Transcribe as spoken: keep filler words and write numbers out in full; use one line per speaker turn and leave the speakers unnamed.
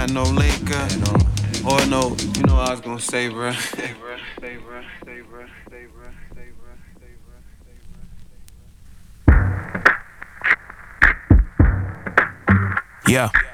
No Laker or no, you know what I was gonna say, bruh. Say, bruh, say, bruh, say, bruh, say, bruh, say, bruh, say, bruh, say, bruh. Yeah.